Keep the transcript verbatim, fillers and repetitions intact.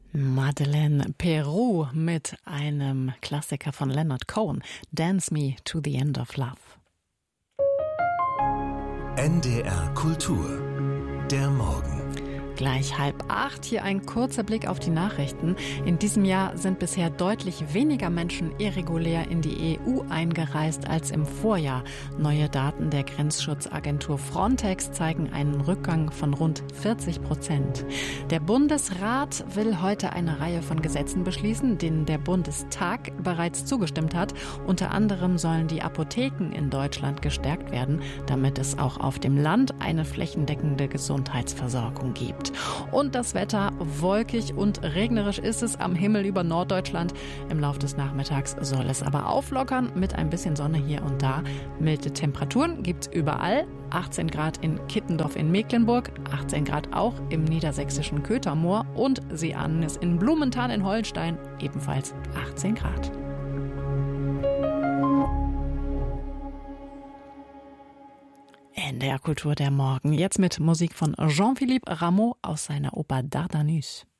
Madeleine Peru mit einem Klassiker von Leonard Cohen, Dance Me to the End of Love. N D R Kultur, der Morgen. Gleich halb acht, hier ein kurzer Blick auf die Nachrichten. In diesem Jahr sind bisher deutlich weniger Menschen irregulär in die E U eingereist als im Vorjahr. Neue Daten der Grenzschutzagentur Frontex zeigen einen Rückgang von rund vierzig Prozent. Der Bundesrat will heute eine Reihe von Gesetzen beschließen, denen der Bundestag bereits zugestimmt hat. Unter anderem sollen die Apotheken in Deutschland gestärkt werden, damit es auch auf dem Land eine flächendeckende Gesundheitsversorgung gibt. Und das Wetter, wolkig und regnerisch ist es am Himmel über Norddeutschland. Im Laufe des Nachmittags soll es aber auflockern mit ein bisschen Sonne hier und da. Milde Temperaturen gibt's überall. achtzehn Grad in Kittendorf in Mecklenburg, achtzehn Grad auch im niedersächsischen Köthermoor und Sie ahnen es in Blumenthal in Holstein, ebenfalls achtzehn Grad. N D R Kultur der Morgen. Jetzt mit Musik von Jean-Philippe Rameau aus seiner Oper Dardanus.